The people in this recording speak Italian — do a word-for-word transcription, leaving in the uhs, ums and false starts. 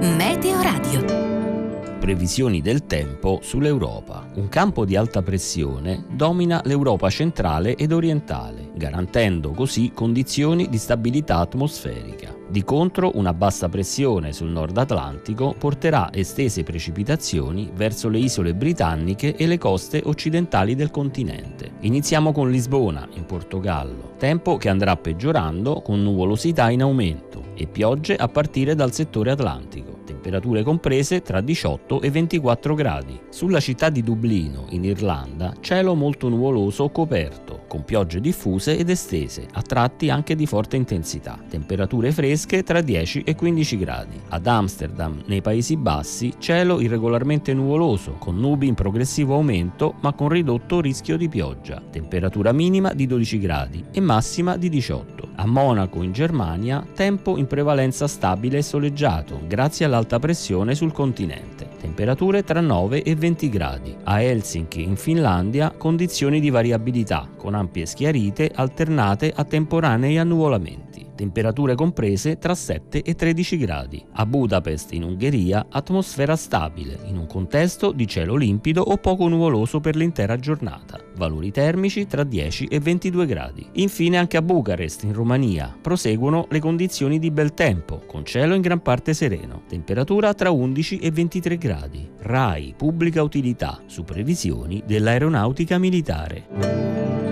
Meteo Radio. Previsioni del tempo sull'Europa. Un campo di alta pressione domina l'Europa centrale ed orientale, garantendo così condizioni di stabilità atmosferica. Di contro, una bassa pressione sul nord Atlantico porterà estese precipitazioni verso le isole britanniche e le coste occidentali del continente. Iniziamo con Lisbona, in Portogallo. Tempo che andrà peggiorando con nuvolosità in aumento e piogge a partire dal settore atlantico. Temperature comprese tra diciotto e ventiquattro gradi. Sulla città di Dublino, in Irlanda, cielo molto nuvoloso o coperto, con piogge diffuse ed estese, a tratti anche di forte intensità. Temperature fresche tra dieci e quindici gradi. Ad Amsterdam, nei Paesi Bassi, cielo irregolarmente nuvoloso, con nubi in progressivo aumento, ma con ridotto rischio di pioggia. Temperatura minima di dodici gradi e massima di diciotto. A Monaco, in Germania, tempo in prevalenza stabile e soleggiato, grazie all'alta pressione sul continente. Temperature tra nove e venti gradi. A Helsinki, in Finlandia, condizioni di variabilità, con ampie schiarite alternate a temporanei annuvolamenti. Temperature comprese tra sette e tredici gradi. A Budapest, in Ungheria, atmosfera stabile, in un contesto di cielo limpido o poco nuvoloso per l'intera giornata. Valori termici tra dieci e ventidue gradi. Infine anche a Bucarest, in Romania, proseguono le condizioni di bel tempo, con cielo in gran parte sereno. Temperatura tra undici e ventitré gradi. RAI, pubblica utilità, su previsioni dell'aeronautica militare.